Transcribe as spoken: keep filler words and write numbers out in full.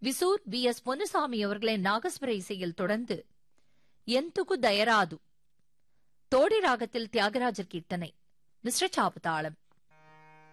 விசூர் V S Ponnusamy அவர்களின் நாகஸ்வர இசையில் தொடர்ந்து எந்துகு தயராது தோடி ராகத்தில் தியாகராஜர் கீர்த்தனை மிஸ்ர சாபதாளம்.